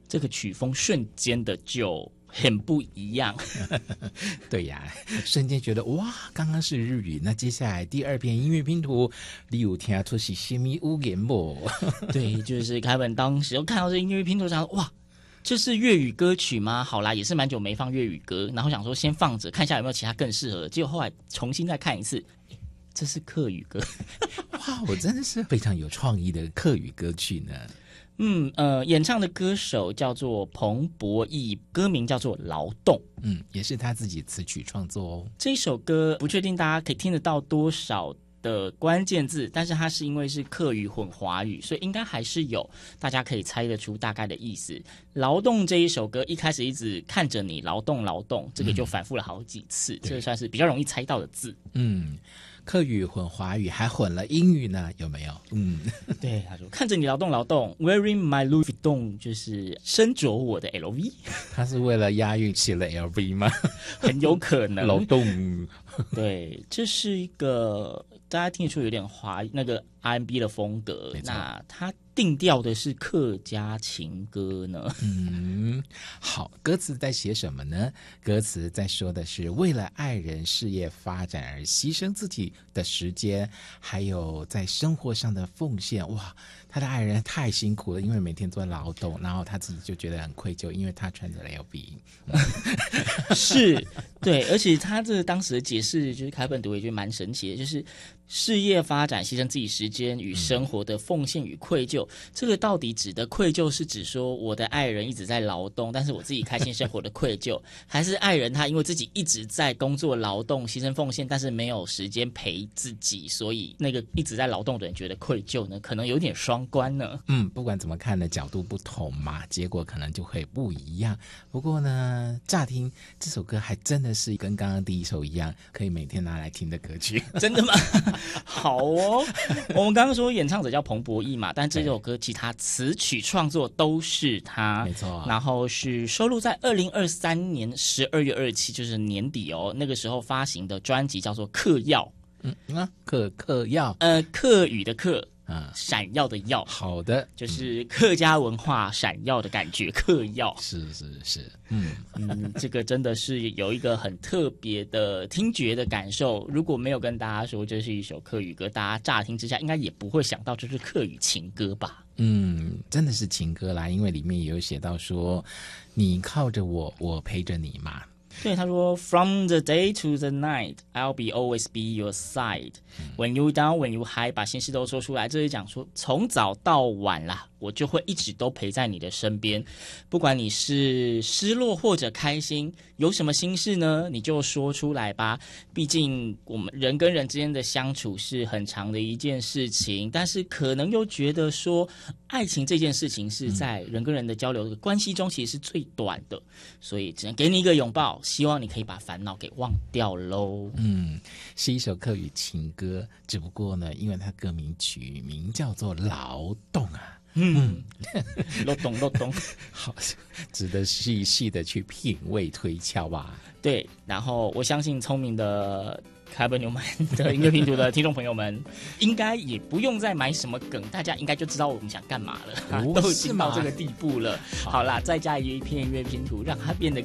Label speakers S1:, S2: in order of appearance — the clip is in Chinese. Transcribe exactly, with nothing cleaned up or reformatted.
S1: 这个曲风瞬间的就很不一样。
S2: 对呀，瞬间觉得哇，刚刚是日语，那接下来第二篇音乐拼图，你有听出是什么语言不？
S1: 对，就是凯文当时看到这音乐拼图上，哇，这是粤语歌曲吗？好啦，也是蛮久没放粤语歌，然后想说先放着看一下有没有其他更适合的，结果后来重新再看一次，这是客语歌。
S2: 哇，我真的是非常有创意的客语歌曲呢。
S1: 嗯呃，演唱的歌手叫做彭博义，歌名叫做《劳动》。
S2: 嗯，也是他自己词曲创作哦。
S1: 这一首歌不确定大家可以听得到多少的关键字，但是它是因为是客语混华语，所以应该还是有大家可以猜得出大概的意思。劳动这一首歌一开始一直看着你劳动劳动，这个就反复了好几次，嗯、这个算是比较容易猜到的字。
S2: 嗯，客语混华语还混了英语呢，有没有？嗯，
S1: 对，他说看着你劳动劳动 ，Wearing my Louis Vuitton 就是身着我的 L V，
S2: 他是为了押韵写了 L V 吗？
S1: 很有可能。
S2: 劳动，
S1: 对，这是一个大家听得出有点华那个 R and B 的风格，那他定调的是客家情歌呢。
S2: 嗯，好，歌词在写什么呢？歌词在说的是为了爱人事业发展而牺牲自己的时间，还有在生活上的奉献。哇，他的爱人太辛苦了，因为每天都在劳动，然后他自己就觉得很愧疚，因为他穿着 L V。
S1: 是，对，而且他这当时的解释，就是凯本读，也觉得蛮神奇的，就是事业发展牺牲自己时间与生活的奉献与愧疚，这个到底指的愧疚是指说我的爱人一直在劳动，但是我自己开心生活的愧疚，还是爱人他因为自己一直在工作劳动牺牲奉献，但是没有时间陪自己，所以那个一直在劳动的人觉得愧疚呢？可能有点双关呢。
S2: 嗯，不管怎么看呢，角度不同嘛，结果可能就会不一样。不过呢，乍听这首歌还真的是跟刚刚第一首一样，可以每天拿来听的歌曲。
S1: 真的吗？好哦，我们刚刚说演唱者叫彭博义嘛，但这首歌其他词曲创作都是他，
S2: 没错。
S1: 然后是收录在二零二三年十二月二十七，就是年底哦，那个时候发行的专辑叫做《嗑药》。
S2: 嗯啊，嗑嗑药，
S1: 呃，客语的客。
S2: 啊，
S1: 闪耀的耀，
S2: 好的，
S1: 就是客家文化闪耀的感觉，客耀，
S2: 是是是，嗯
S1: 嗯，这个真的是有一个很特别的听觉的感受。如果没有跟大家说这是一首客语歌，大家乍听之下应该也不会想到这是客语情歌吧？
S2: 嗯，真的是情歌啦，因为里面也有写到说，你靠着我，我陪着你嘛。
S1: 对，他说 From the day to the night, I'll be always be your side. When you down, when you high， 把心事都说出来。这是讲说从早到晚啦，我就会一直都陪在你的身边，不管你是失落或者开心，有什么心事呢，你就说出来吧。毕竟我们人跟人之间的相处是很长的一件事情，但是可能又觉得说爱情这件事情是在人跟人的交流的关系中其实是最短的，所以只能给你一个拥抱，希望你可以把烦恼给忘掉咯。
S2: 嗯，是一首客语情歌，只不过呢，因为它歌名曲名叫做《劳动》啊。
S1: 嗯，漏懂漏懂，
S2: 好，值得细细的去品味推敲吧。
S1: 对，然后我相信聪明的凯本纽曼的音乐拼图的听众朋友们，应该也不用再买什么梗，大家应该就知道我们想干嘛了，
S2: 哦、
S1: 都已经到这个地步了。好啦，再加一片音乐拼图，让它变得